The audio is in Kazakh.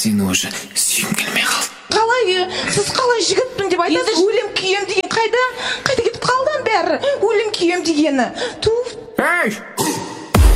сені уже сүйгім келмей қалды. Қалай, сіз қалай жігітпін деп айтасыз? Өлім күйем деген қайда кетіп қалдан бәрі? Өлім күйем дегені. Ей!